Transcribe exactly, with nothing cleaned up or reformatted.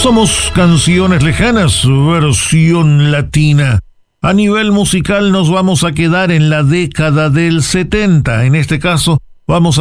Somos Canciones Lejanas, versión latina. A nivel musical nos vamos a quedar en la década del setenta. En este caso, vamos a